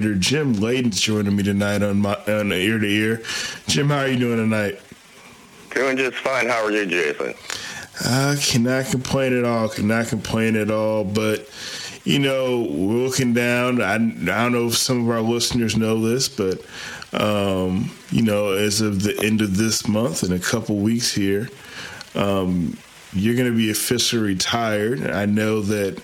Jim Layden's joining me tonight on Ear to Ear. Jim, how are you doing tonight? Doing just fine. How are you, Jason? I cannot complain at all. But, you know, we're looking down. I don't know if some of our listeners know this, but, you know, as of the end of this month, in a couple weeks here, you're going to be officially retired. I know that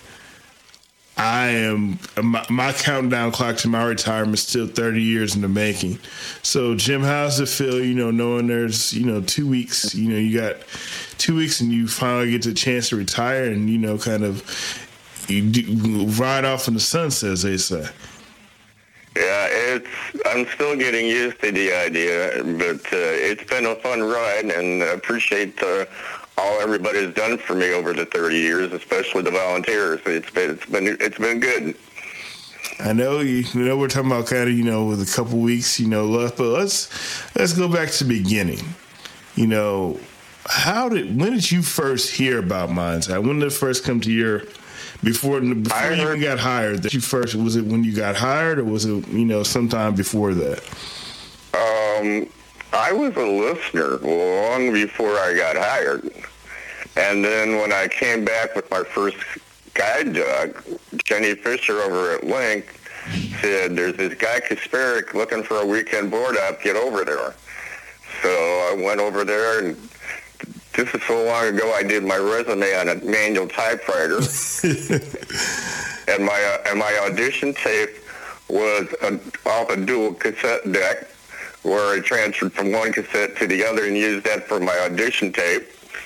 my countdown clock to my retirement is still 30 years in the making. So, Jim, how's it feel, you know, knowing there's, 2 weeks, you got 2 weeks and you finally get the chance to retire and, kind of ride off in the sunset, as they say? Yeah, I'm still getting used to the idea, but it's been a fun ride, and I appreciate all everybody's done for me over the 30 years, especially the volunteers. It's been good. I know we're talking about kind of with a couple weeks left, but let's go back to the beginning. When did you first hear about Mindside? When did it first come to your before you even got hired? That you first, was it when you got hired, or was it sometime before that? I was a listener long before I got hired. And then when I came back with my first guide dog, Jenny Fisher over at Link said, there's this guy Kasperic looking for a weekend board up, get over there. So I went over there, and this is so long ago I did my resume on a manual typewriter. and my audition tape was off a dual cassette deck, where I transferred from one cassette to the other and used that for my audition tape.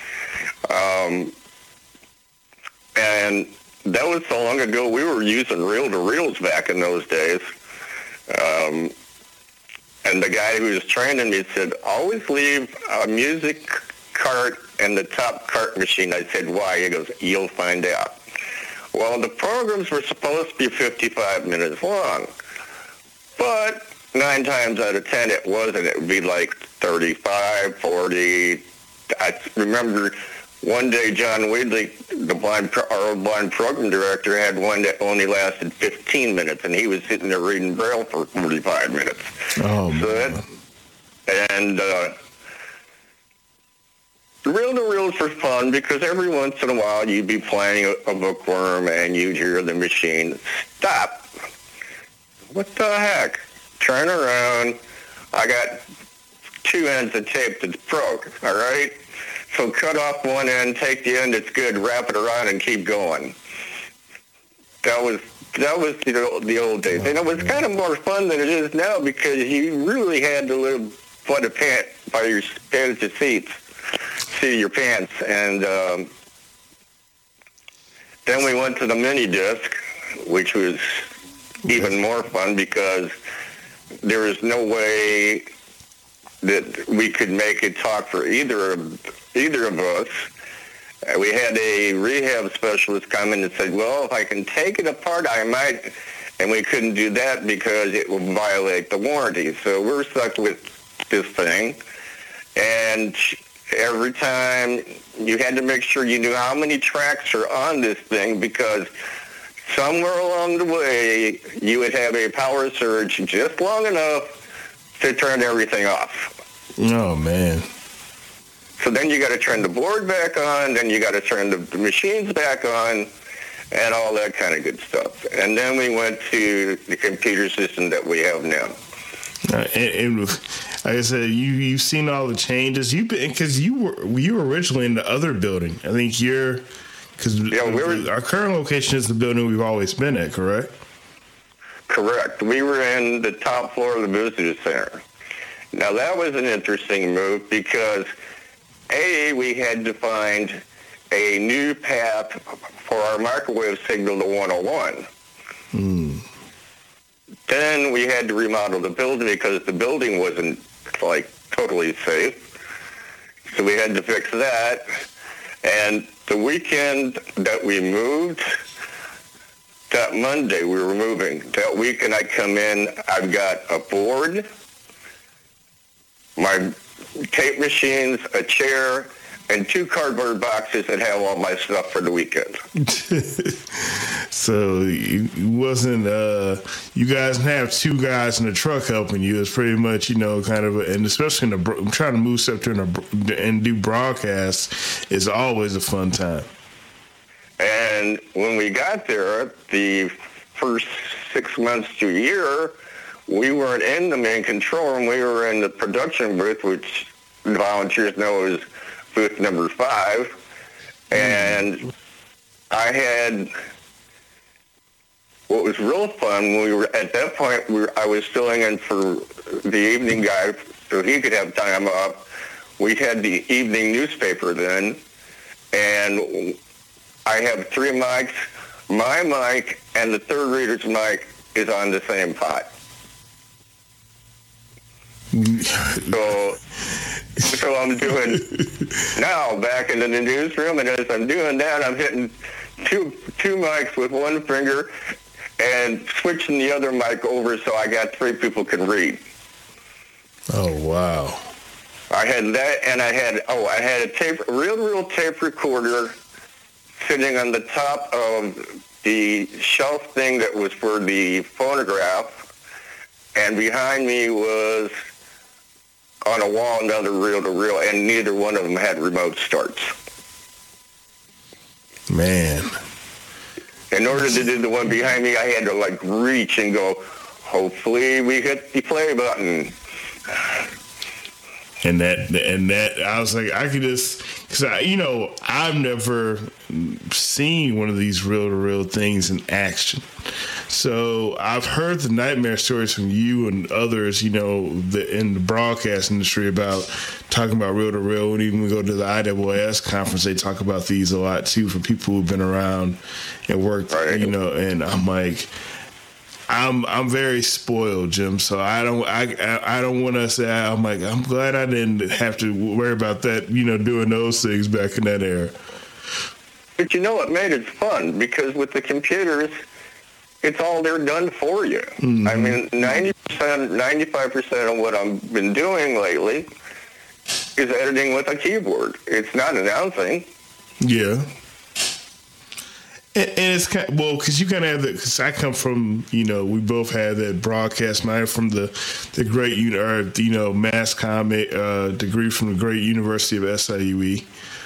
And that was so long ago, we were using reel-to-reels back in those days. And the guy who was training me said, always leave a music cart in the top cart machine. I said, why? He goes, you'll find out. Well, the programs were supposed to be 55 minutes long, but 9 times out of 10 it wasn't. It would be like 35, 40. I remember one day John Wheatley, our old blind program director, had one that only lasted 15 minutes, and he was sitting there reading Braille for 45 minutes. Oh, man. Reel-to-reels were fun because every once in a while you'd be playing a bookworm and you'd hear the machine stop. What the heck? Turn around. I got 2 ends of tape that's broke, all right? So cut off one end, take the end that's good, wrap it around, and keep going. That was the old days. And it was kind of more fun than it is now because you really had to live by the pant, by your edge of seats, see your pants. And then we went to the mini disc, which was even more fun because there was no way that we could make it talk for either of us. We had a rehab specialist come in and said, well, if I can take it apart, I might. And we couldn't do that because it would violate the warranty. So we're stuck with this thing. And every time you had to make sure you knew how many tracks are on this thing, because somewhere along the way, you would have a power surge just long enough to turn everything off. Oh, man. So then you got to turn the board back on, then you got to turn the machines back on, and all that kind of good stuff. And then we went to the computer system that we have now. And like I said, you've seen all the changes. Because you were originally in the other building. I think our current location is the building we've always been at, correct? Correct. We were in the top floor of the visitor center. Now that was an interesting move because we had to find a new path for our microwave signal to 101. Then we had to remodel the building because the building wasn't totally safe. So we had to fix that. And the weekend that we moved, that Monday we were moving. That weekend I come in, I've got a board, my tape machines, a chair, and 2 cardboard boxes that have all my stuff for the weekend. So it wasn't, you guys didn't have 2 guys in the truck helping you. It's pretty much, kind of, and especially I'm trying to move stuff and do broadcasts is always a fun time. And when we got there, the first 6 months to a year, we weren't in the main control room. We were in the production booth, which volunteers know is booth number 5. And I had, what was real fun, we were at that point, I was filling in for the evening guy so he could have time off. We had the evening newspaper then, and I have 3 mics. My mic and the third reader's mic is on the same pot. So I'm doing now back into the newsroom, and as I'm doing that, I'm hitting two mics with one finger and switching the other mic over so I got 3 people can read. Oh wow! I had that, and I had a real tape recorder sitting on the top of the shelf thing that was for the phonograph, and behind me was on a wall another reel-to-reel, and neither one of them had remote starts. Man. In order to do the one behind me, I had to reach and go, hopefully we hit the play button. And that I was like, I could just, because I've never seen one of these reel-to-reel things in action. So I've heard the nightmare stories from you and others, in the broadcast industry about talking about reel-to-reel. And even when we go to the IWS conference, they talk about these a lot too for people who've been around and worked, right. And I'm like, I'm very spoiled, Jim. So I don't want to say, I'm glad I didn't have to worry about that, doing those things back in that era. But it made it fun because with the computers, it's all they're done for you. Mm-hmm. I mean, 90%, 95% of what I've been doing lately is editing with a keyboard. It's not announcing. Yeah. And it's kind of, because you kind of have because I come from, we both had that broadcast mind from the great, mass comm degree from the great University of SIUE.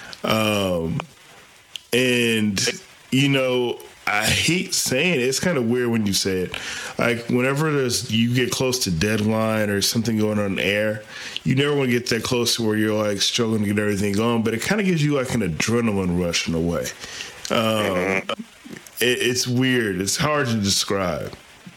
I hate saying it. It's kind of weird when you say it. Like whenever you get close to deadline or something going on air, you never want to get that close to where you're struggling to get everything going. But it kind of gives you an adrenaline rush in a way. It's weird. It's hard to describe.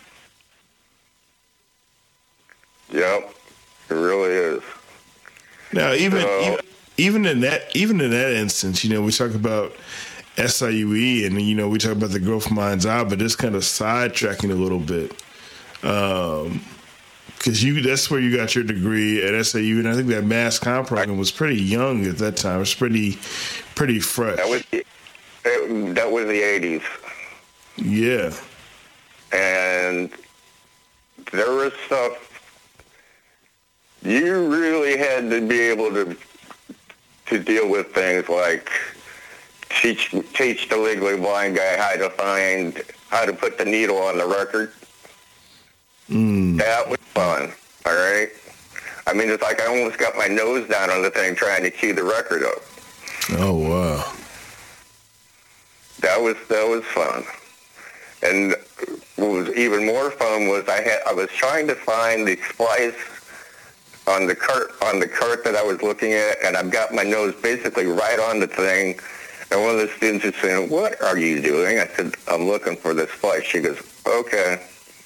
Yep, it really is. Now, even in that instance, we talk about SIUE and we talk about the Growth Minds Out, but it's kind of sidetracking a little bit because that's where you got your degree at SIU, and I think that mass comm program was pretty young at that time. It was pretty fresh. That was the 80s. Yeah. And there was stuff you really had to be able to deal with things like teach the legally blind guy how to put the needle on the record. That was fun. All right. I mean, it's like I almost got my nose down on the thing trying to key the record up. Oh wow. That was fun. And what was even more fun was I was trying to find the splice on the cart that I was looking at, and I've got my nose basically right on the thing. And one of the students is saying, "What are you doing?" I said, "I'm looking for the splice." She goes, "Okay."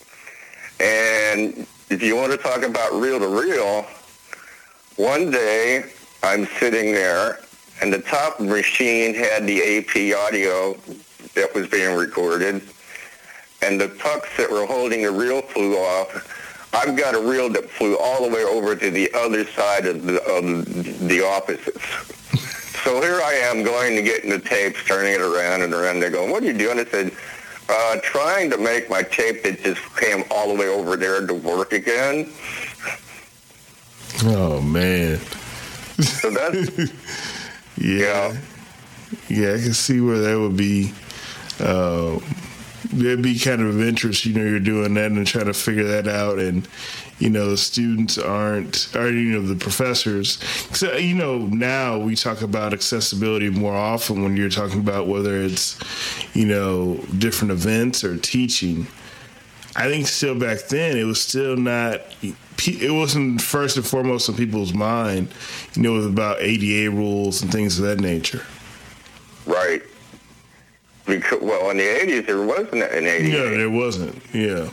And if you want to talk about reel-to-reel, one day I'm sitting there, and the top machine had the AP audio that was being recorded, and the pucks that were holding the reel flew off. I've got a reel that flew all the way over to the other side of the offices. So here I am going to get in the tapes, turning it around and around. They're going, "What are you doing?" I said, trying to make my tape that just came all the way over there to work again. Oh, man. So that's Yeah. Yeah, I can see where that would be. There'd be kind of interest, you're doing that and trying to figure that out, and the students aren't, or the professors. So now we talk about accessibility more often when you're talking about whether it's different events or teaching. I think still back then it was still not. It wasn't first and foremost on people's mind. It was about ADA rules and things of that nature. Right. Because, well, in the 80s, there wasn't an ADA. Yeah, there wasn't. Yeah.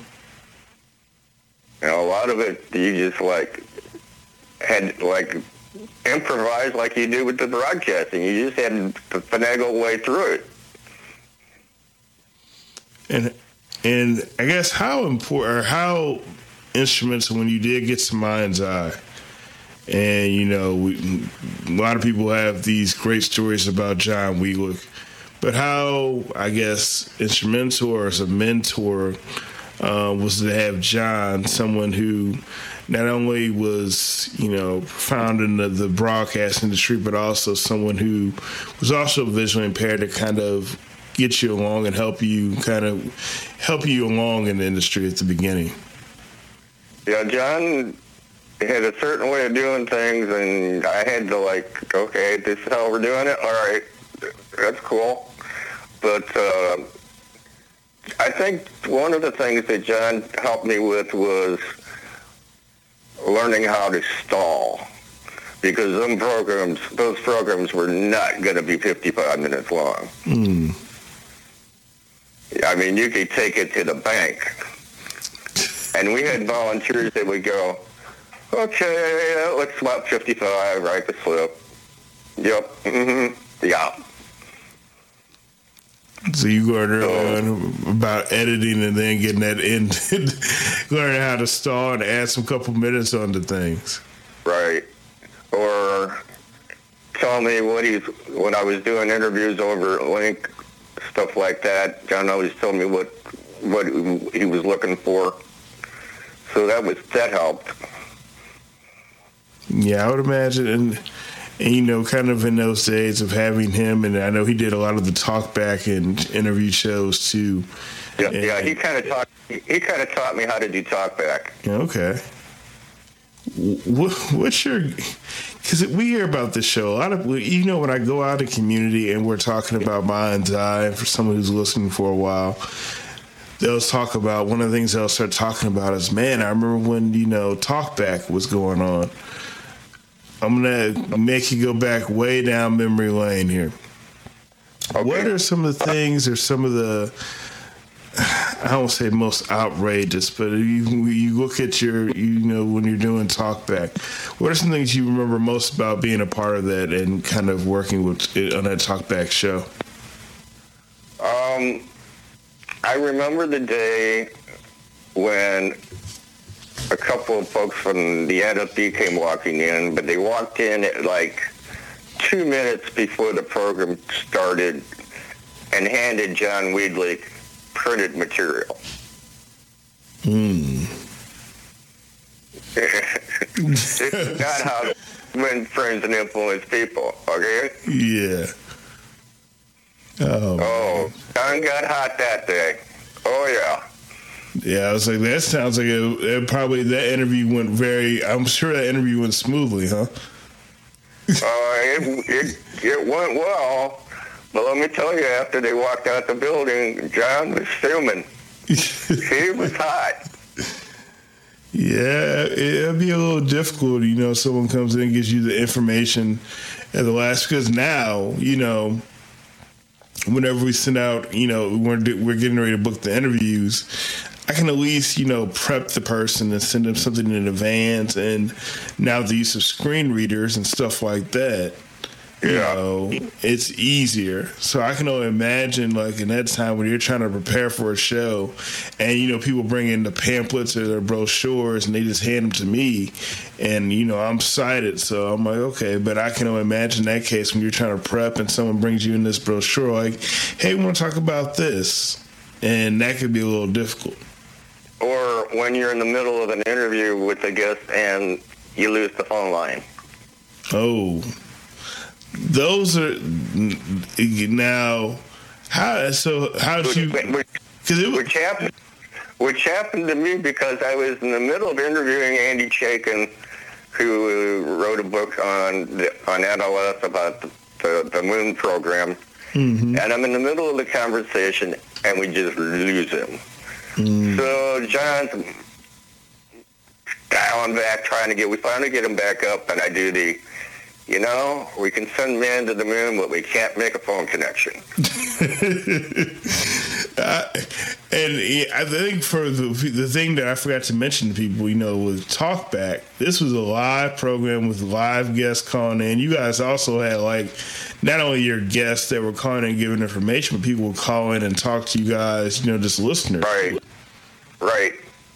A lot of it, you just, had, improvise like you do with the broadcasting. You just had to finagle way through it. And I guess how important, or how instrumental when you did get to Mind's Eye, and a lot of people have these great stories about John Wheelock, but how, I guess, instrumental or as a mentor was to have John, someone who not only was profound in the broadcast industry, but also someone who was also visually impaired to kind of get you along and help you along in the industry at the beginning. Yeah, John had a certain way of doing things, and I had to okay, this is how we're doing it. All right, that's cool. But I think one of the things that John helped me with was learning how to stall, because those programs were not going to be 55 minutes long. Mm. I mean, you could take it to the bank. And we had volunteers that would go, okay, let's swap 55, write the slip. Yep, yeah. So you learn about editing and then getting that in, learning how to stall and add some couple minutes onto things. Right. Or tell me when I was doing interviews over Link, stuff like that, John always told me what he was looking for. So that helped. Yeah, I would imagine, and kind of in those days of having him, and I know he did a lot of the talk back and interview shows too. Yeah, he kind of taught me how to do talk back. Okay. What's your? Because we hear about this show a lot of. When I go out in community and we're talking about Mind's Eye, for someone who's listening for a while, they'll talk about, one of the things they'll start talking about is, man, I remember when talkback was going on. I'm gonna make you go back way down memory lane here. Okay. What are some of the things, or some of the, I don't say most outrageous, but you look at your, when you're doing talkback, what are some things you remember most about being a part of that and kind of working with on that talkback show? I remember the day when a couple of folks from the NFB came walking in, but they walked in at 2 minutes before the program started and handed John Wheelock printed material. It's not how to win friends and influence people, okay? Yeah. Oh, John got hot that day. Oh, yeah. Yeah, I was like, that sounds like that interview went I'm sure that interview went smoothly, huh? It went well, but let me tell you, after they walked out the building, John was fuming. He was hot. Yeah, it'd be a little difficult, someone comes in and gives you the information at the last, because now, whenever we send out, we're getting ready to book the interviews, I can at least, prep the person and send them something in advance. And now the use of screen readers and stuff like that, it's easier. So I can only imagine, in that time when you're trying to prepare for a show and, people bring in the pamphlets or their brochures and they just hand them to me and, I'm cited. So I'm like, okay, but I can only imagine that case when you're trying to prep and someone brings you in this brochure, hey, we want to talk about this. And that could be a little difficult. Or when you're in the middle of an interview with a guest and you lose the phone line. Oh, those are now how did you? Which happened to me because I was in the middle of interviewing Andy Chaikin, who wrote a book on NLS about the moon program, and I'm in the middle of the conversation, and we just lose him. So John's dialing back, we finally get him back up, and I do we can send men to the moon, but we can't make a phone connection. And I think for the thing that I forgot to mention to people, with Talkback, this was a live program with live guests calling in. You guys also had not only your guests that were calling in and giving information, but people would call in and talk to you guys, just listeners. Right.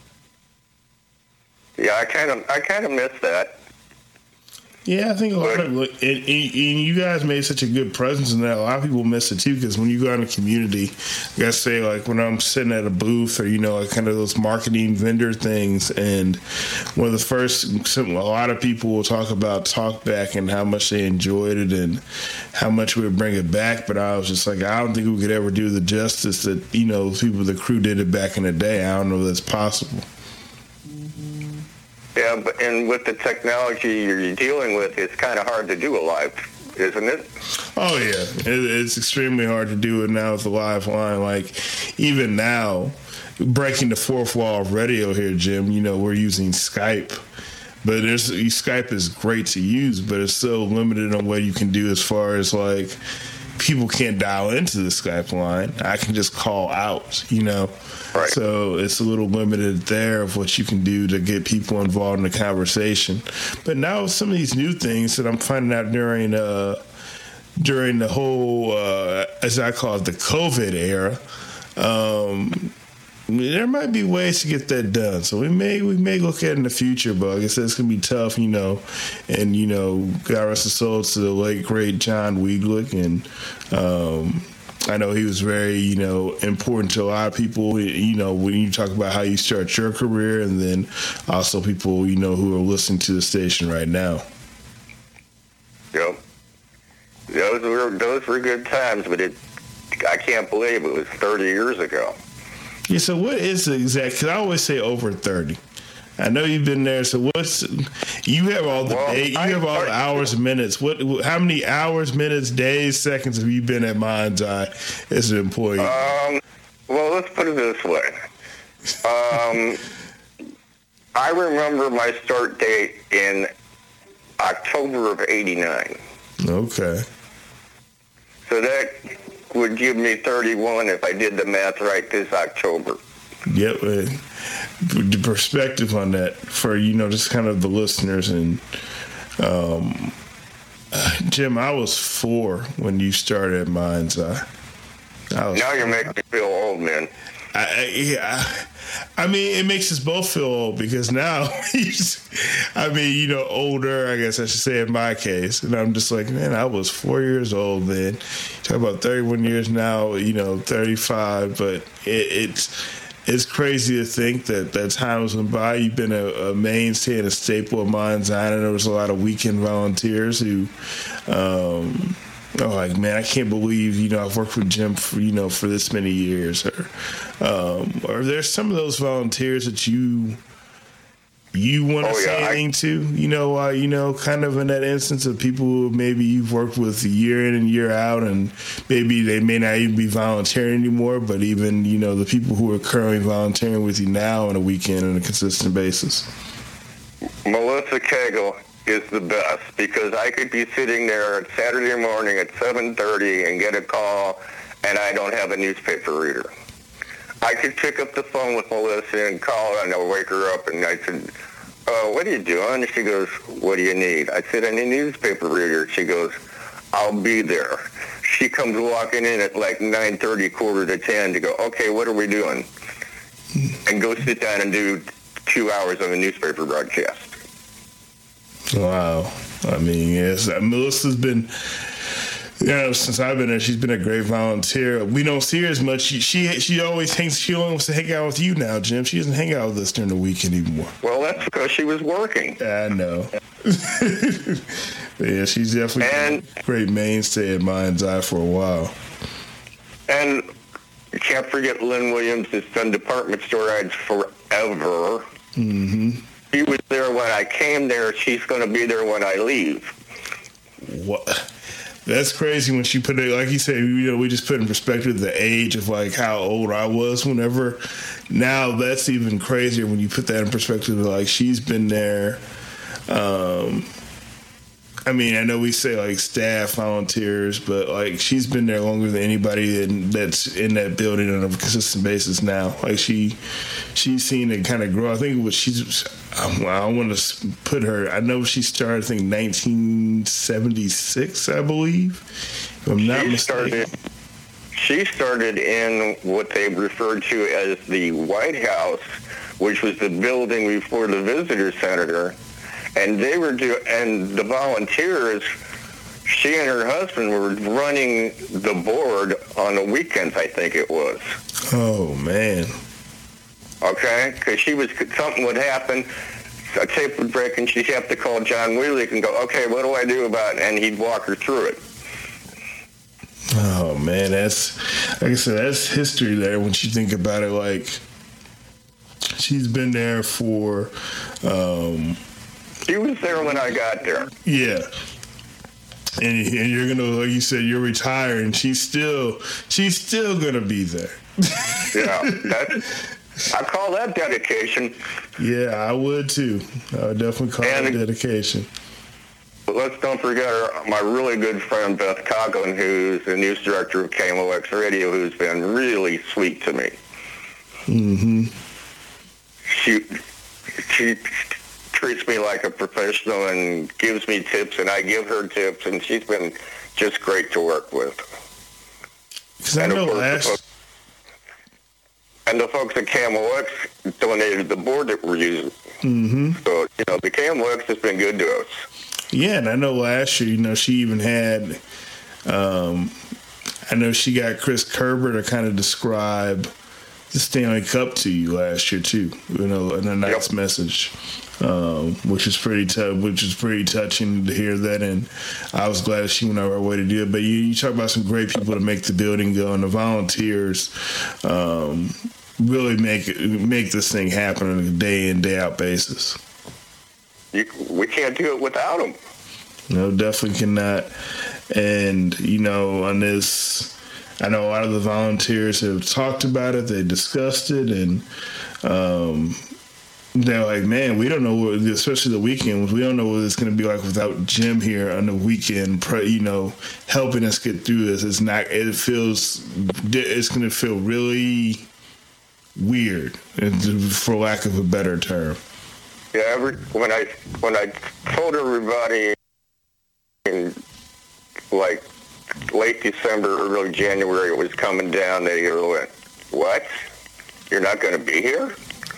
Yeah, I kind of miss that. Yeah, I think a lot of and you guys made such a good presence in that. A lot of people miss it too, because when you go out in the community, I gotta say, when I'm sitting at a booth or kind of those marketing vendor things, and one of the first, a lot of people will talk about Talkback and how much they enjoyed it and how much we would bring it back. But I was just I don't think we could ever do the justice that the crew did it back in the day. I don't know if that's possible. Yeah, and with the technology you're dealing with, it's kind of hard to do a live, isn't it? Oh, yeah. It's extremely hard to do it now with the live line. Even now, breaking the fourth wall of radio here, Jim, we're using Skype. But Skype is great to use, but it's so limited on what you can do as far as, people can't dial into the Skype line. I can just call out, Right. So it's a little limited there of what you can do to get people involved in the conversation. But now some of these new things that I'm finding out during the whole, as I call it, the COVID era, there might be ways to get that done. So we may look at it in the future, but like I said, it's going to be tough, and, God rest his soul to the late, great John Wiedlich. And I know he was very, important to a lot of people, when you talk about how you start your career, and then also people, who are listening to the station right now. Yep. Those were good times, but I can't believe it was 30 years ago. Yeah, so what is the exact, because I always say over 30. I know you've been there, so you have all the the hours, minutes. How many hours, minutes, days, seconds have you been at Mind's Eye as an employee? Well, let's put it this way. I remember my start date in October of 89. Okay. So that would give me 31 if I did the math right this October. Yep. The perspective on that for, just kind of the listeners. And Jim, I was 4 when you started at Mind's Eye. Now you're making me feel old, man. I mean, it makes us both feel old because now, older, I guess I should say in my case. And I'm just man, I was 4 years old then. Talk about 31 years now, 35. But it's crazy to think that time was went by. You've been a mainstay and a staple of Mind's Eye. And there was a lot of weekend volunteers who, man, I can't believe, I've worked with Jim for this many years. Or there's some of those volunteers that you want to say anything to, kind of in that instance of people who maybe you've worked with year in and year out, and maybe they may not even be volunteering anymore, but even, the people who are currently volunteering with you now on a weekend on a consistent basis. Melissa Cagle is the best, because I could be sitting there at Saturday morning at 7:30 and get a call, and I don't have a newspaper reader. I could pick up the phone with Melissa and call her, and I'll wake her up, and I said, what are you doing? And she goes, what do you need? I said, I need a newspaper reader. She goes, I'll be there. She comes walking in at 9:30, quarter to 10 to go, okay, what are we doing? And go sit down and do 2 hours of a newspaper broadcast. Wow. I mean, yes, Melissa's been, since I've been there, she's been a great volunteer. We don't see her as much. She always she only wants to hang out with you now, Jim. She doesn't hang out with us during the weekend anymore. Well, that's because she was working. I know. Yeah, she's definitely a great mainstay in Mind's Eye for a while. And can't forget Lynn Williams has done department store ads forever. Mm-hmm. She was there when I came there. She's going to be there when I leave. What? That's crazy when she put it, like you said, we just put in perspective the age of like how old I was whenever. Now that's even crazier when you put that in perspective. Like she's been there. I mean, I know we say like staff, volunteers, but like she's been there longer than anybody that's in that building on a consistent basis now. Like she's seen it kind of grow. I think I want to put her, I know she started, I think 1976, I believe, if I'm not mistaken. She started in what they referred to as the White House, which was the building before the visitor center. And and the volunteers, she and her husband were running the board on the weekends, I think it was. Oh, man. Okay? Because something would happen, a tape would break, and she'd have to call John Wheelie and go, okay, what do I do about it? And he'd walk her through it. Oh, man, that's, like I said, that's history there when you think about it. Like, she's been there for... She was there when I got there. Yeah. And you're going to, like you said, you're retired, and she's still going to be there. Yeah. I call that dedication. Yeah, I would too. I would definitely call that dedication. Let's don't forget my really good friend Beth Coughlin, who's the news director of KMOX Radio, who's been really sweet to me. Mm-hmm. She treats me like a professional and gives me tips, and I give her tips, and she's been just great to work with. Because I know and the folks at KMOX donated the board that we're using. Mm-hmm. So, the KMOX has been good to us. Yeah, and I know last year, she even had, I know she got Chris Kerber to kind of describe the Stanley Cup to you last year too, in a nice message, which is pretty touching to hear that, and I was glad she went out of her way to do it. But you talk about some great people to make the building go, and the volunteers really make this thing happen on a day in, day out basis. We can't do it without them. No, definitely cannot. And on this, I know a lot of the volunteers have talked about it. They discussed it, and they're like, man, we don't know what, especially the weekends, we don't know what it's going to be like without Jim here on the weekend, helping us get through this. It's going to feel really weird, for lack of a better term. Yeah, when I told everybody in like late December, early January it was coming down, they went, "What? You're not going to be here?"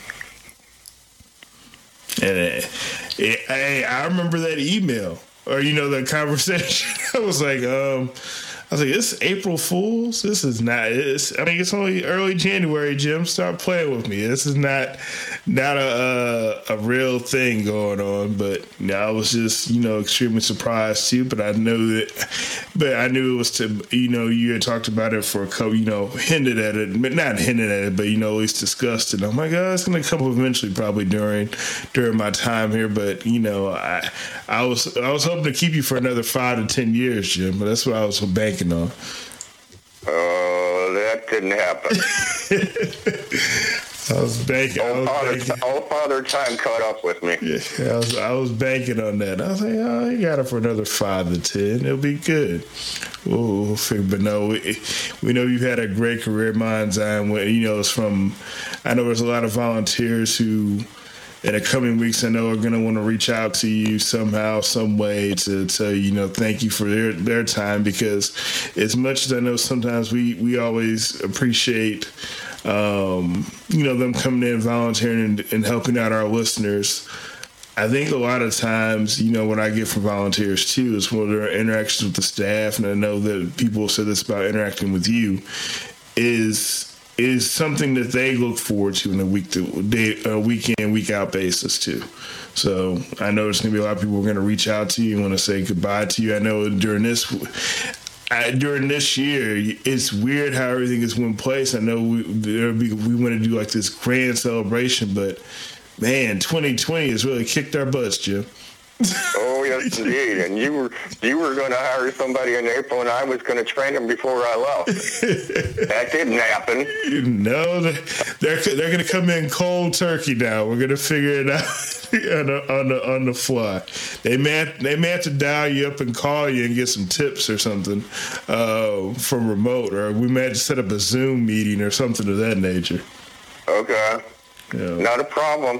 And I remember that email or that conversation. I was like, it's April Fool's. This is not. It's only early January, Jim. Start playing with me. This is not a real thing going on. But I was just extremely surprised too. But I knew it was to you had talked about it for a couple. Hinted at it, but not hinted at it, but at least discussed it. I'm like, it's going to come eventually, probably during my time here. But I was hoping to keep you for another 5 to 10 years, Jim. But that's what I was banking on. Oh, that didn't happen. I was banking. Old Father Time caught up with me. Yeah, I was banking on that. I was like, you got it for another 5 to 10. It'll be good. But no, we know you've had a great career, Mind's Eye. It's from. I know there's a lot of volunteers who, in the coming weeks, I know are going to want to reach out to you somehow, some way to thank you for their time, because as much as I know sometimes we always appreciate, them coming in, volunteering and helping out our listeners. I think a lot of times, what I get from volunteers too is one of their interactions with the staff, and I know that people say this about interacting with you, is is something that they look forward to in a week in, week out basis too. So I know there's going to be a lot of people who are going to reach out to you and want to say goodbye to you. I know during this year, it's weird how everything is in place. I know we want to do like this grand celebration, but man, 2020 has really kicked our butts, Jim. Oh, yes, indeed. And you were going to hire somebody in April, and I was going to train them before I left. That didn't happen. No, they're going to come in cold turkey now. We're going to figure it out on the fly. They may have to dial you up and call you and get some tips or something from remote, or we may have to set up a Zoom meeting or something of that nature. Okay. Yeah. Not a problem.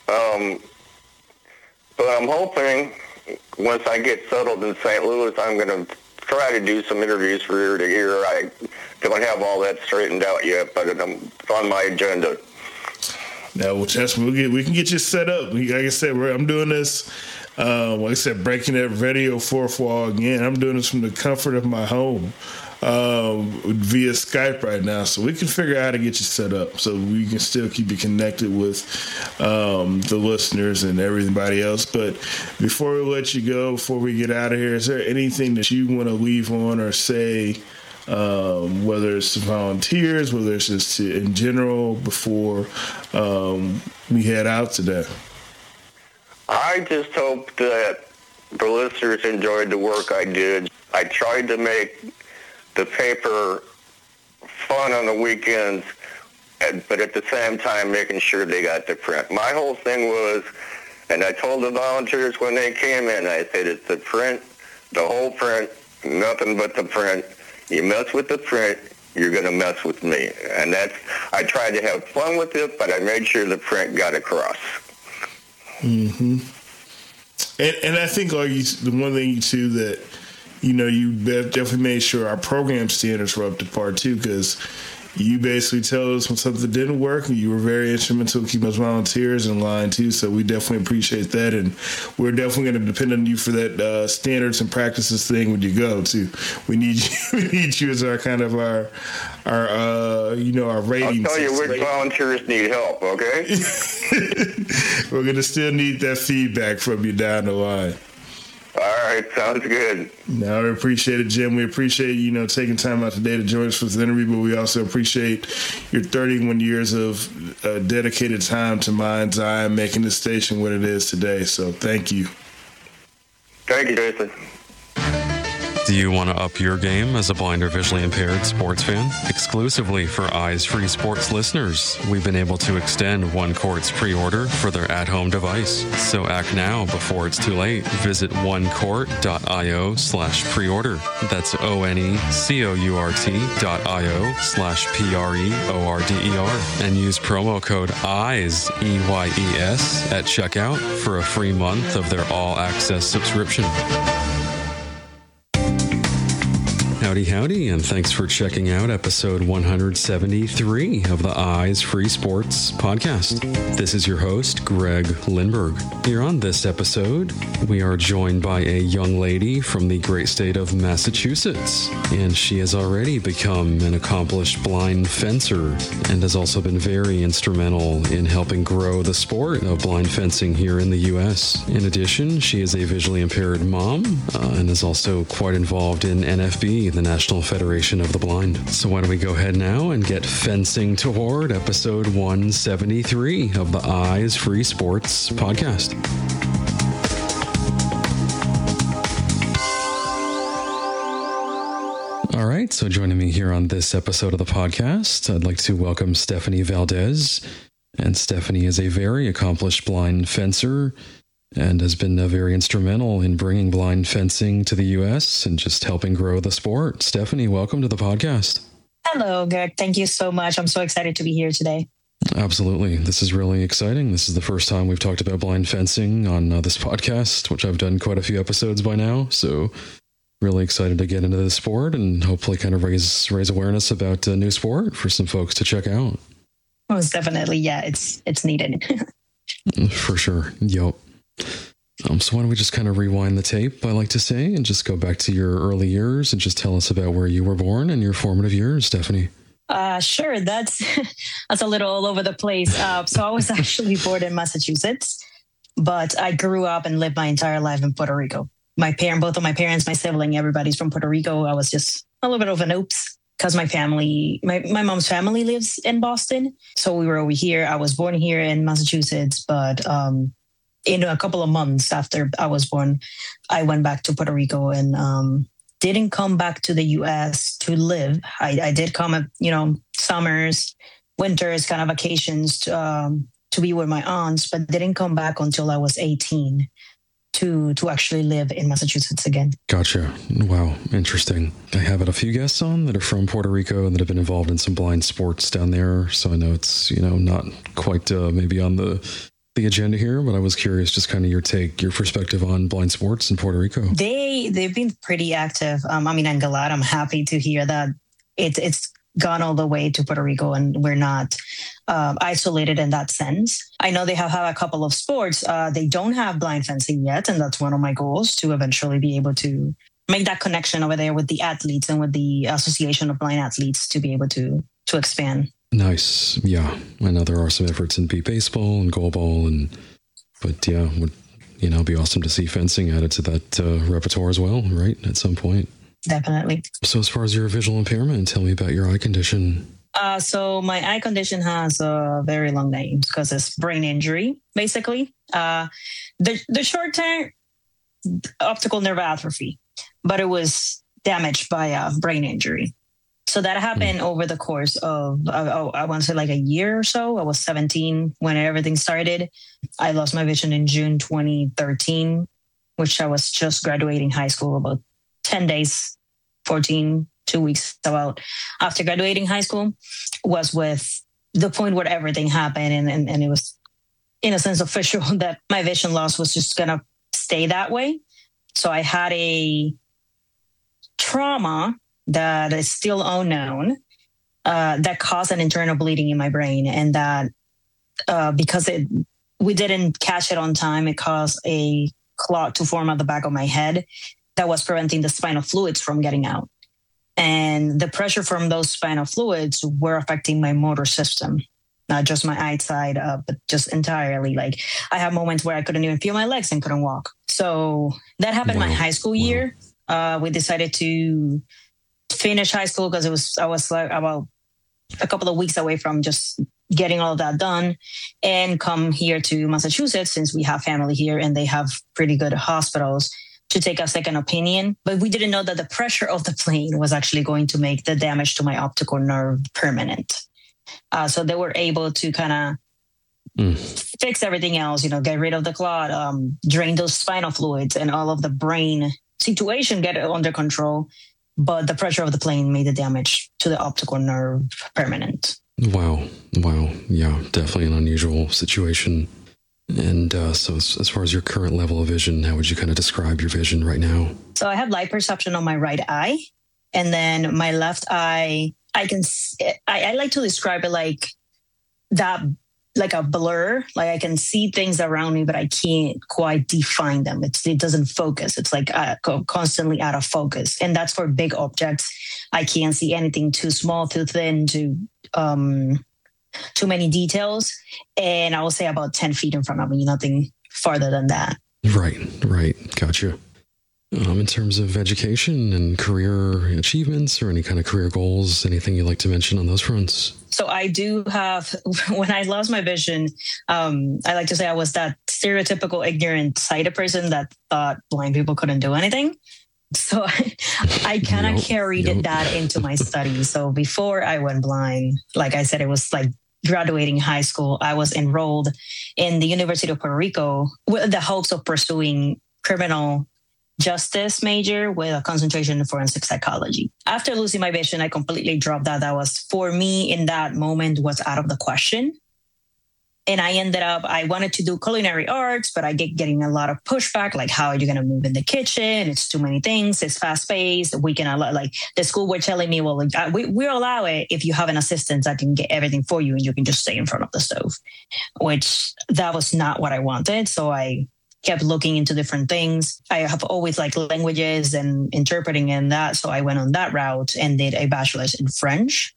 But I'm hoping once I get settled in St. Louis, I'm going to try to do some interviews for ear to ear. I don't have all that straightened out yet, but it's on my agenda. Now, well, Jess, we can get you set up. Like I said, I'm doing this, like I said, breaking that radio fourth wall again. I'm doing this from the comfort of my home via Skype right now. So we can figure out how to get you set up so we can still keep you connected with the listeners and everybody else. But before we let you go, before we get out of here, is there anything that you want to leave on or say, whether it's to volunteers, whether it's just in general, before we head out today? I just hope that the listeners enjoyed the work I did. I tried to make the paper fun on the weekends, but at the same time making sure they got the print. My whole thing was, and I told the volunteers when they came in, I said, it's the print, the whole print, nothing but the print. You mess with the print, you're going to mess with me. And I tried to have fun with it, but I made sure the print got across. Mm-hmm. And I think the one thing, too, that you definitely made sure our program standards were up to par, too, because you basically tell us when something didn't work, and you were very instrumental in keeping us volunteers in line, too, so we definitely appreciate that, and we're definitely going to depend on you for that standards and practices thing when you go, too. We need you as our kind of our rating. I'll tell you which volunteers need help, okay? We're going to still need that feedback from you down the line. All right, sounds good. No, we appreciate it, Jim. We appreciate, taking time out today to join us for this interview, but we also appreciate your 31 years of dedicated time to Mind's Eye and making this station what it is today. So thank you. Thank you, Jason. Do you want to up your game as a blind or visually impaired sports fan? Exclusively for Eyes Free Sports listeners, we've been able to extend OneCourt's pre-order for their at-home device. So act now before it's too late. Visit onecourt.io/preorder. That's onecourt.io/preorder and use promo code EYES, EYES, at checkout for a free month of their all-access subscription. Howdy, and thanks for checking out episode 173 of the Eyes Free Sports podcast. This is your host, Greg Lindberg. Here on this episode, we are joined by a young lady from the great state of Massachusetts, and she has already become an accomplished blind fencer and has also been very instrumental in helping grow the sport of blind fencing here in the U.S. In addition, she is a visually impaired mom and is also quite involved in NFB, the National Federation of the Blind. So why don't we go ahead now and get fencing toward episode 173 of the Eyes Free Sports podcast. All right, so joining me here on this episode of the podcast, I'd like to welcome Stephanie Valdez. And Stephanie is a very accomplished blind fencer and has been very instrumental in bringing blind fencing to the U.S. and just helping grow the sport. Stephanie, welcome to the podcast. Hello, Greg. Thank you so much. I'm so excited to be here today. Absolutely. This is really exciting. This is the first time we've talked about blind fencing on this podcast, which I've done quite a few episodes by now. So really excited to get into the sport and hopefully kind of raise awareness about a new sport for some folks to check out. Most definitely. Yeah, it's needed. For sure. Yep. So why don't we just kind of rewind the tape, I like to say, and just go back to your early years and just tell us about where you were born and your formative years, Stephanie. Sure. That's that's a little all over the place. So I was actually born in Massachusetts, but I grew up and lived my entire life in Puerto Rico. Both of my parents, my sibling, everybody's from Puerto Rico. I was just a little bit of an oops because my mom's family lives in Boston. So we were over here. I was born here in Massachusetts, but in a couple of months after I was born, I went back to Puerto Rico and didn't come back to the U.S. to live. I did come, summers, winters, kind of vacations to be with my aunts, but didn't come back until I was 18 to actually live in Massachusetts again. Gotcha. Wow. Interesting. I have had a few guests on that are from Puerto Rico and that have been involved in some blind sports down there. So I know it's, not quite maybe on the agenda here, but I was curious just kind of your perspective on blind sports in Puerto Rico. They've been pretty active. I'm glad. I'm happy to hear that it's gone all the way to Puerto Rico and we're not isolated in that sense. I know they have a couple of sports. They don't have blind fencing yet, and that's one of my goals to eventually be able to make that connection over there with the athletes and with the Association of Blind Athletes to be able to expand. Nice. Yeah. I know there are some efforts in beep baseball and goalball, but yeah, would be awesome to see fencing added to that repertoire as well, right? At some point. Definitely. So as far as your visual impairment, tell me about your eye condition. So my eye condition has a very long name because it's brain injury, basically. The short term, optical nerve atrophy, but it was damaged by a brain injury. So that happened over the course of, I want to say like a year or so. I was 17 when everything started. I lost my vision in June 2013, which I was just graduating high school about 10 days, 2 weeks about after graduating high school, was with the point where everything happened. And it was, in a sense, official that my vision loss was just going to stay that way. So I had a trauma that is still unknown that caused an internal bleeding in my brain. And that because we didn't catch it on time, it caused a clot to form at the back of my head that was preventing the spinal fluids from getting out. And the pressure from those spinal fluids were affecting my motor system, not just my eyesight, but just entirely. Like I have moments where I couldn't even feel my legs and couldn't walk. So that happened my high school year. We decided to finish high school because I was like about a couple of weeks away from just getting all of that done and come here to Massachusetts since we have family here and they have pretty good hospitals to take a second opinion. But we didn't know that the pressure of the plane was actually going to make the damage to my optical nerve permanent. So they were able to kind of fix everything else, get rid of the clot, drain those spinal fluids and all of the brain situation, get it under control. But the pressure of the plane made the damage to the optical nerve permanent. Wow. Yeah, definitely an unusual situation. And so as far as your current level of vision, how would you kind of describe your vision right now? So I have light perception on my right eye. And then my left eye, I like to describe it like that, like a blur. Like I can see things around me, but I can't quite define them. It doesn't focus. It's like constantly out of focus. And that's for big objects. I can't see anything too small, too thin, too many details. And I will say about 10 feet in front of me, nothing farther than that. Right. Gotcha. In terms of education and career achievements or any kind of career goals, anything you'd like to mention on those fronts? So I do have, when I lost my vision, I like to say I was that stereotypical ignorant sighted person that thought blind people couldn't do anything. So I kind of carried that into my studies. So before I went blind, like I said, it was like graduating high school. I was enrolled in the University of Puerto Rico with the hopes of pursuing criminal justice major with a concentration in forensic psychology. After losing my vision, I completely dropped that. That was, for me in that moment, was out of the question. And I wanted to do culinary arts, but I get getting a lot of pushback. Like, how are you going to move in the kitchen? It's too many things. It's fast paced. We can allow, like the school were telling me, well, we'll allow it if you have an assistant that can get everything for you and you can just stay in front of the stove, which that was not what I wanted. So I kept looking into different things. I have always liked languages and interpreting and that. So I went on that route and did a bachelor's in French.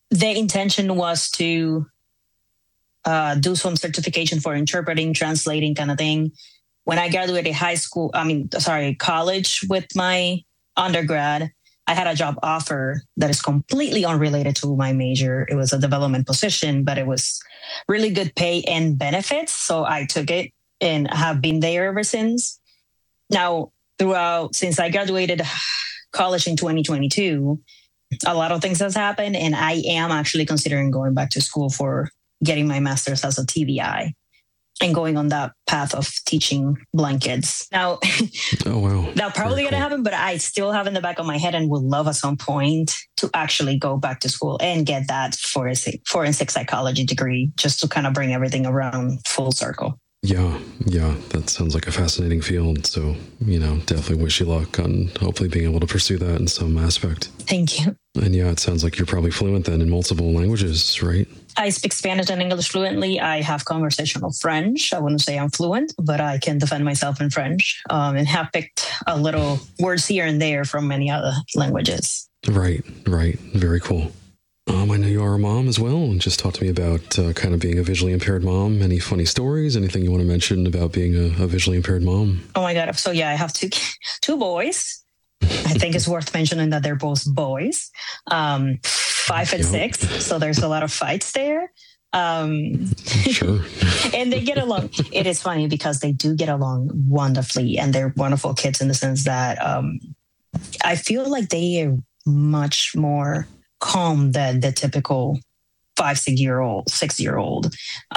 the intention was to do some certification for interpreting, translating kind of thing. When I graduated college with my undergrad, I had a job offer that is completely unrelated to my major. It was a development position, but it was really good pay and benefits. So I took it and have been there ever since. Now, since I graduated college in 2022, a lot of things has happened, and I am actually considering going back to school for getting my master's as a TVI and going on that path of teaching blind kids. Now, oh, wow. That's probably going to happen, but I still have in the back of my head and would love at some point to actually go back to school and get that forensic psychology degree, just to kind of bring everything around full circle. Yeah, that sounds like a fascinating field. So, definitely wish you luck on hopefully being able to pursue that in some aspect. Thank you. And yeah, it sounds like you're probably fluent then in multiple languages, right? I speak Spanish and English fluently. I have conversational French. I wouldn't say I'm fluent, but I can defend myself in French, and have picked a little words here and there from many other languages. Right. Very cool. I know you are a mom as well, and just talk to me about kind of being a visually impaired mom. Any funny stories? Anything you want to mention about being a visually impaired mom? Oh my God. So yeah, I have two boys. I think it's worth mentioning that they're both boys, 5 and 6. So there's a lot of fights there. Sure. And they get along. It is funny because they do get along wonderfully, and they're wonderful kids in the sense that I feel like they are much more calm than the typical 6-year-old.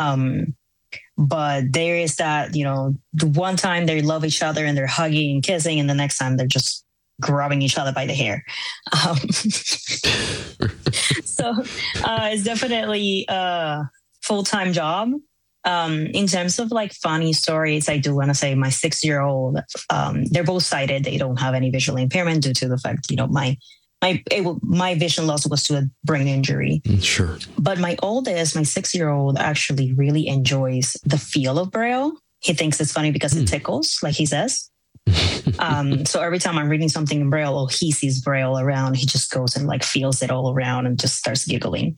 But there is that, the one time they love each other and they're hugging and kissing, and the next time they're just grabbing each other by the hair. So it's definitely a full-time job. In terms of like funny stories, I do want to say my 6-year-old, they're both sighted. They don't have any visual impairment due to the fact, my vision loss was to a brain injury. Sure. But my 6-year-old actually really enjoys the feel of Braille. He thinks it's funny because it tickles, like he says. So every time I'm reading something in Braille or he sees Braille around, he just goes and like feels it all around and just starts giggling.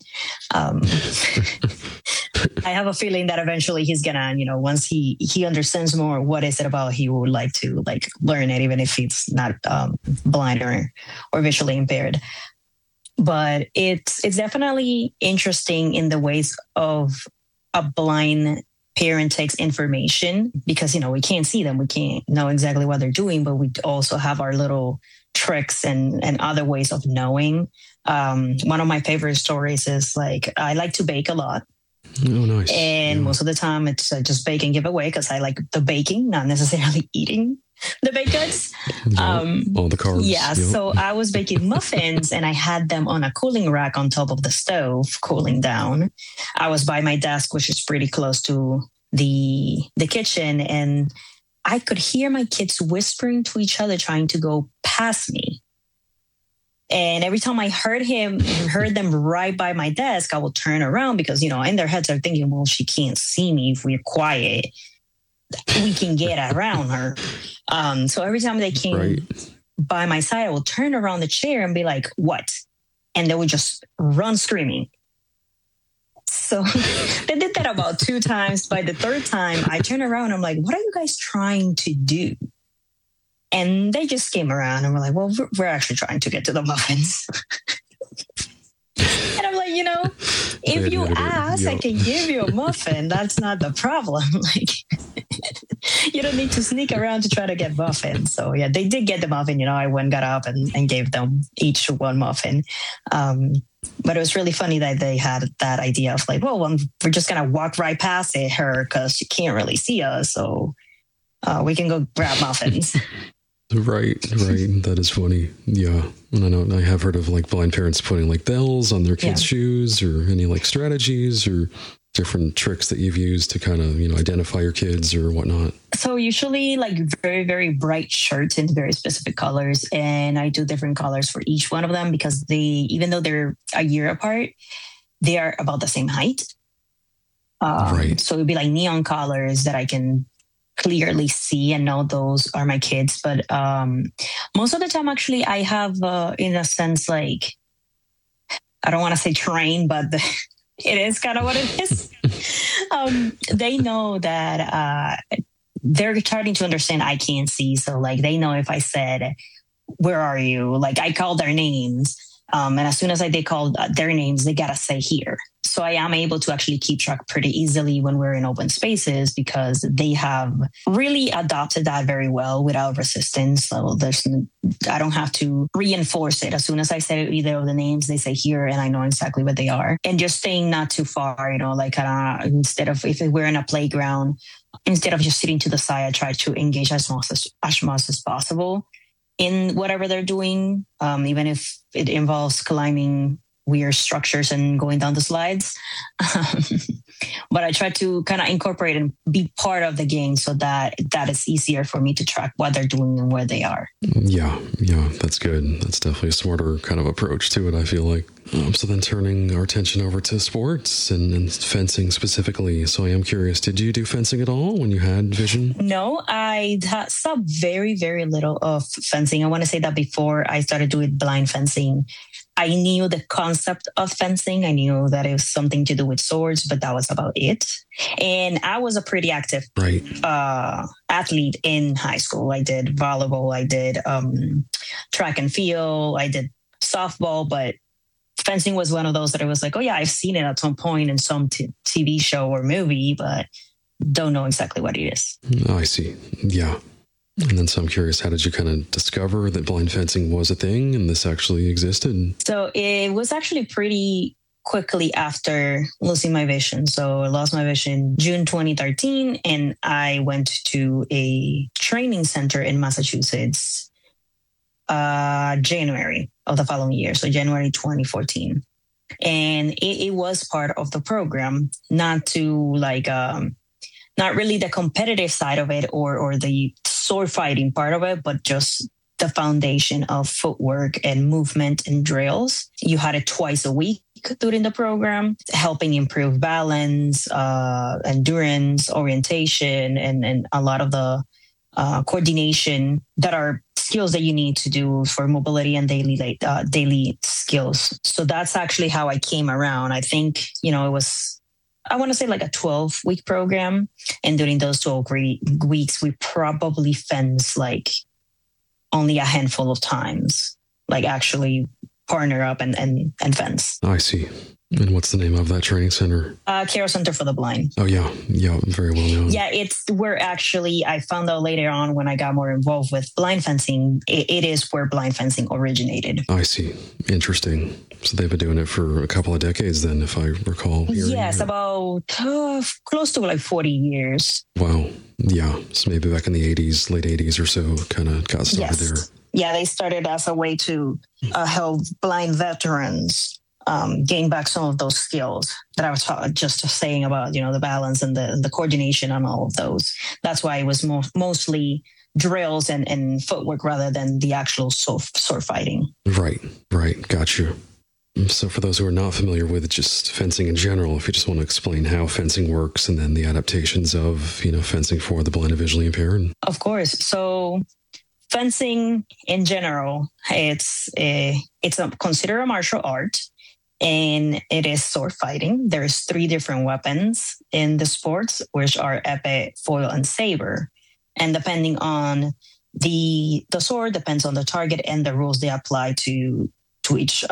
I have a feeling that eventually he's gonna, once he understands more what is it about, he would like to like learn it, even if he's not blind or visually impaired. But it's definitely interesting in the ways of a blind parent takes information, because we can't see them, we can't know exactly what they're doing, but we also have our little tricks and other ways of knowing. One of my favorite stories is like, I like to bake a lot. Oh, nice. And most of the time it's just bake and give away, because I like the baking, not necessarily eating the baked goods. All the carbs. Yeah. Yep. So I was baking muffins and I had them on a cooling rack on top of the stove, cooling down. I was by my desk, which is pretty close to the kitchen, and I could hear my kids whispering to each other, trying to go past me. And every time I heard them right by my desk, I will turn around because, in their heads are thinking, well, she can't see me. If we're quiet, we can get around her. So every time they came by my side, I will turn around the chair and be like, what? And they would just run screaming. So they did that about 2 times. By the 3rd time, I turn around, I'm like, what are you guys trying to do? And they just came around and were like, well, we're actually trying to get to the muffins. And I'm like, if you ask, I can give you a muffin. That's not the problem. Like, you don't need to sneak around to try to get muffins. So yeah, they did get the muffin. I went, got up and gave them each one muffin. But it was really funny that they had that idea of like, well, we're just going to walk right past her because she can't really see us. So we can go grab muffins. Right. That is funny. Yeah. And I have heard of like blind parents putting like bells on their kids' shoes, or any like strategies or different tricks that you've used to kind of, identify your kids or whatnot. So usually like very, very bright shirts in very specific colors. And I do different colors for each one of them because even though they're a year apart, they are about the same height. So it'd be like neon colors that I can clearly see and know those are my kids. But most of the time, actually, I have, in a sense, like I don't want to say train, but it is kind of what it is. They know that they're starting to understand I can't see. So like they know if I said, where are you? Like I called their names. And as soon as they called their names, they got to say here. So I am able to actually keep track pretty easily when we're in open spaces because they have really adopted that very well without resistance. So I don't have to reinforce it. As soon as I say either of the names, they say here and I know exactly what they are. And just staying not too far, like instead of if we're in a playground, instead of just sitting to the side, I try to engage as much as possible in whatever they're doing, even if it involves climbing weird structures and going down the slides. But I try to kind of incorporate and be part of the game so that it's easier for me to track what they're doing and where they are. Yeah, that's good. That's definitely a smarter kind of approach to it, I feel like. So then turning our attention over to sports and fencing specifically. So I am curious, did you do fencing at all when you had vision? No, I saw very, very little of fencing. I want to say that before I started doing blind fencing, I knew the concept of fencing. I knew that it was something to do with swords, but that was about it. And I was a pretty active athlete in high school. I did volleyball, I did track and field, I did softball, but fencing was one of those that I was like, oh yeah, I've seen it at some point in some TV show or movie, but don't know exactly what it is. Oh, I see. Yeah. And then so I'm curious, how did you kind of discover that blind fencing was a thing and this actually existed? So it was actually pretty quickly after losing my vision. So I lost my vision June 2013, and I went to a training center in Massachusetts January of the following year, so January 2014. And it was part of the program, not really the competitive side of it or the sword fighting part of it, but just the foundation of footwork and movement and drills. You had it twice a week during the program, helping improve balance, endurance, orientation, and a lot of the coordination that are skills that you need to do for mobility and daily skills. So that's actually how I came around. I think, it was, I want to say like a 12-week program. And during those 12 weeks, we probably fenced like only a handful of times, like actually partner up and fence. I see. And what's the name of that training center? Carroll Center for the Blind. Oh, yeah. Yeah, very well known. Yeah, it's where actually I found out later on when I got more involved with blind fencing, it is where blind fencing originated. I see. Interesting. So they've been doing it for a couple of decades then, if I recall. Yes, about close to like 40 years. Wow. Yeah. So maybe back in the 80s, late 80s or so, kind of got started there. Yeah, they started as a way to help blind veterans gain back some of those skills that I was just saying about, the balance and the coordination on all of those. That's why it was mostly drills and footwork rather than the actual sword fighting. Right. Got you. So for those who are not familiar with just fencing in general, if you just want to explain how fencing works and then the adaptations of, fencing for the blind and visually impaired. Of course. So fencing in general, it's considered a martial art. And it is sword fighting. There's 3 different weapons in the sports, which are epee, foil, and saber. And depending on the sword, depends on the target and the rules they apply to each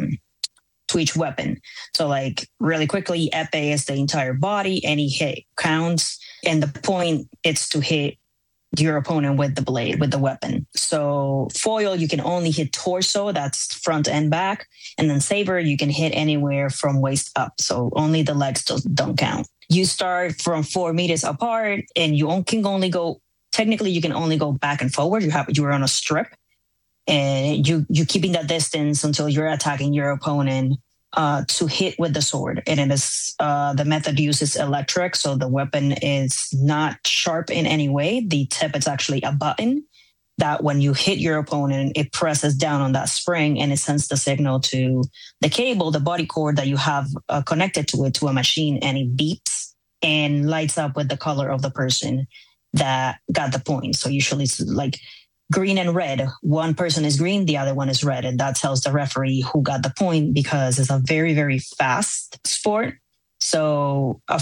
weapon. So, like really quickly, epee is the entire body. Any hit counts, and the point is to hit your opponent with the blade, with the weapon. So foil, you can only hit torso, that's front and back. And then saber, you can hit anywhere from waist up. So only the legs don't count. You start from 4 meters apart and you can only go back and forward. You're on a strip and you keeping that distance until you're attacking your opponent to hit with the sword. And it is the method uses electric, so the weapon is not sharp in any way. The tip is actually a button that when you hit your opponent, it presses down on that spring and it sends the signal to the cable, the body cord that you have connected to it, to a machine, and it beeps and lights up with the color of the person that got the point. So usually it's like green and red. One person is green, the other one is red. And that tells the referee who got the point because it's a very, very fast sport. So a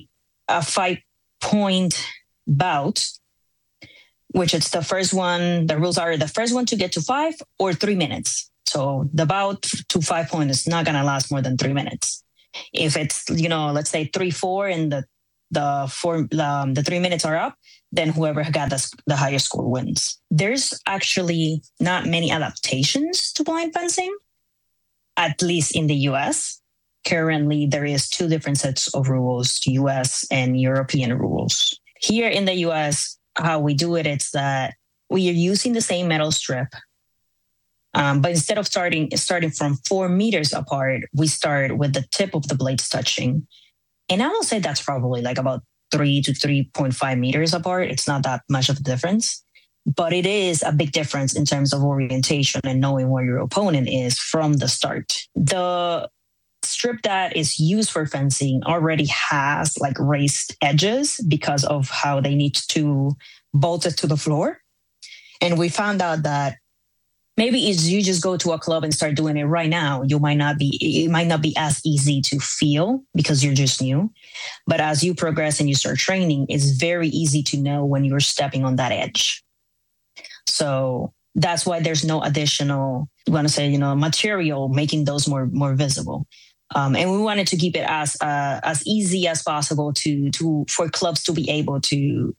5-point bout, which it's the first one, the rules are the first one to get to 5 or 3 minutes. So the bout to 5 point is not going to last more than 3 minutes. If it's, let's say 3-4 and the 3 minutes are up, then whoever got the higher score wins. There's actually not many adaptations to blind fencing, at least in the US. Currently, there is 2 different sets of rules, US and European rules. Here in the US, how we do it, it's that we are using the same metal strip. But instead of starting from 4 meters apart, we start with the tip of the blades touching. And I will say that's probably like about 3 to 3.5 meters apart. It's not that much of a difference, but it is a big difference in terms of orientation and knowing where your opponent is from the start. The strip that is used for fencing already has like raised edges because of how they need to bolt it to the floor. And we found out that maybe if you just go to a club and start doing it right now, it might not be as easy to feel because you're just new. But as you progress and you start training, it's very easy to know when you're stepping on that edge. So that's why there's no additional, material making those more visible. And we wanted to keep it as easy as possible for clubs to be able to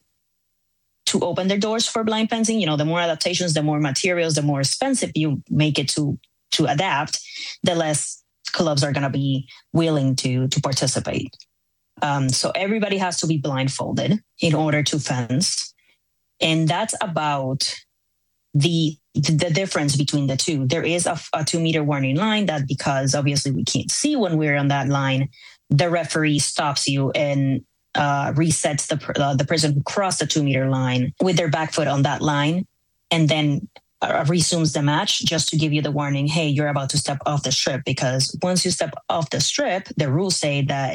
open their doors for blind fencing. The more adaptations, the more materials, the more expensive you make it to adapt, the less clubs are going to be willing to participate. So everybody has to be blindfolded in order to fence. And that's about the difference between the two. There is a 2-meter warning line that, because obviously we can't see when we're on that line, the referee stops you and resets the person who crossed the 2-meter line with their back foot on that line, and then resumes the match just to give you the warning, hey, you're about to step off the strip. Because once you step off the strip, the rules say that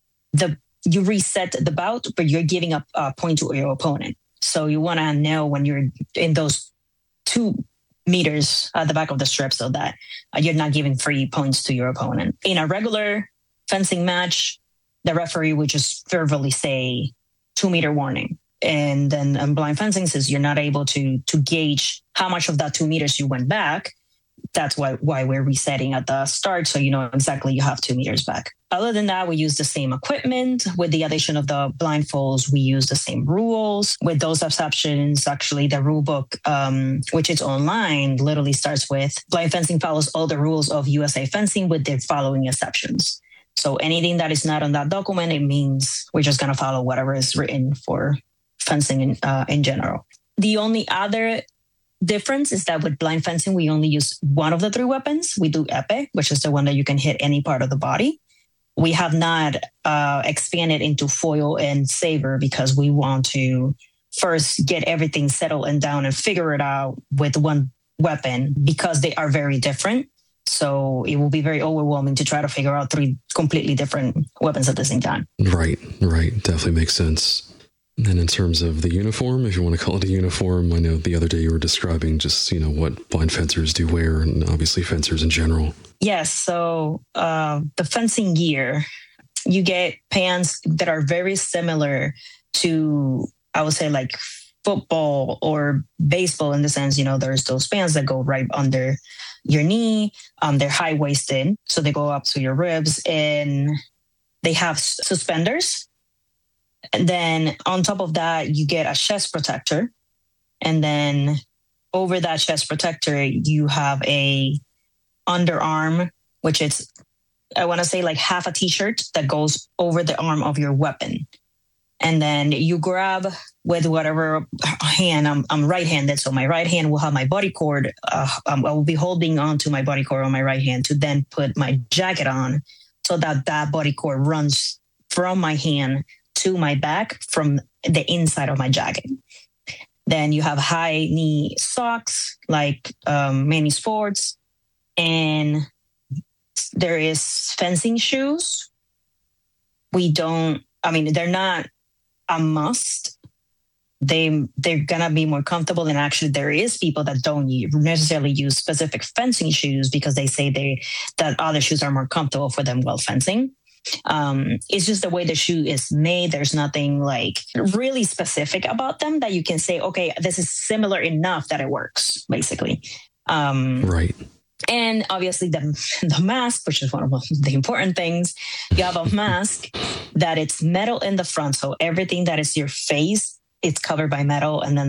you reset the bout, but you're giving up a point to your opponent. So you want to know when you're in those 2 meters at the back of the strip so that you're not giving free points to your opponent. In a regular fencing match, the referee would just verbally say 2-meter warning. And then in blind fencing, since you're not able to gauge how much of that 2 meters you went back, that's why we're resetting at the start. So you know exactly you have 2 meters back. Other than that, we use the same equipment. With the addition of the blindfolds, we use the same rules. With those exceptions, actually, the rule book, which is online, literally starts with blind fencing follows all the rules of USA fencing with the following exceptions. So anything that is not on that document, it means we're just going to follow whatever is written for fencing in general. The only other difference is that with blind fencing, we only use one of the 3 weapons. We do épée, which is the one that you can hit any part of the body. We have not expanded into foil and saber because we want to first get everything settled and down and figure it out with one weapon because they are very different. So it will be very overwhelming to try to figure out 3 completely different weapons at the same time. Right. Definitely makes sense. And in terms of the uniform, if you want to call it a uniform, I know the other day you were describing just, what blind fencers do wear and obviously fencers in general. Yes. So the fencing gear, you get pants that are very similar to, I would say, like football or baseball in the sense, there's those pants that go right under your knee. They're high-waisted, so they go up to your ribs, and they have suspenders. And then on top of that, you get a chest protector. And then over that chest protector, you have a underarm, which is, I want to say, like half a t-shirt that goes over the arm of your weapon. And then you grab with whatever hand. I'm right-handed, so my right hand will have my body cord. I will be holding on to my body cord on my right hand to then put my jacket on so that body cord runs from my hand to my back from the inside of my jacket. Then you have high knee socks like many sports. And there is fencing shoes. They're not a must, they're gonna be more comfortable. And actually, there is people that don't necessarily use specific fencing shoes because they say that other shoes are more comfortable for them while fencing. It's just the way the shoe is made. There's nothing like really specific about them that you can say, okay, this is similar enough that it works, basically. Right. And obviously the mask, which is one of the important things, you have a mask that it's metal in the front. So everything that is your face, it's covered by metal. And then